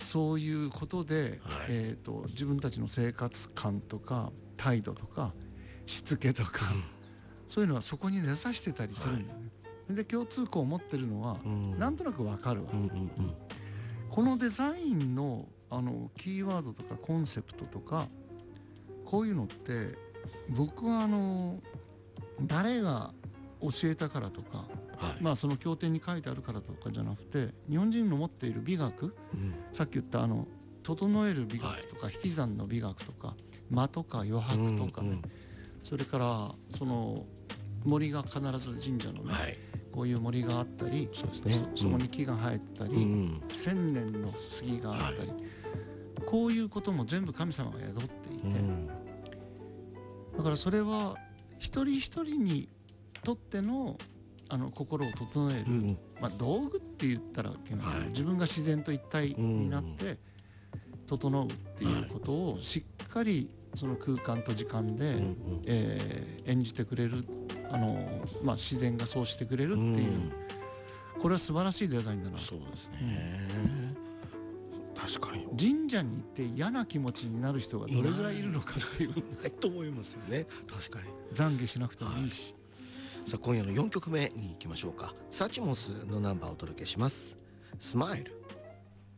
そういうことで、 はい、 自分たちの生活感とか態度とかしつけとか、そういうのはそこに根ざしてたりするんだよね。で共通項を持ってるのは、なんとなくわかるわけ、このデザインのキーワードとかコンセプトとかこういうのって僕は誰が教えたからとか、まあその経典に書いてあるからとかじゃなくて、日本人の持っている美学、さっき言った整える美学とか、引き算の美学とか間とか余白とかね、それからその森が必ず神社のね、こういう森があったり、 そこに木が生えてたり、千年の杉があったり、こういうことも全部神様が宿っていて、だからそれは一人一人にとっての心を整える、道具って言ったらいけないけど、自分が自然と一体になって整うっていうことをしっかりその空間と時間で、演じてくれる、自然がそうしてくれるっていう、これは素晴らしいデザインだな。 そうですね、確かに神社に行って嫌な気持ちになる人がどれぐらいいるのかっていう、 いないと思いますよね。確かに懺悔しなくてもいいし、 さあ今夜の4曲目に行きましょうか。サチモスのナンバーをお届けします。スマイル。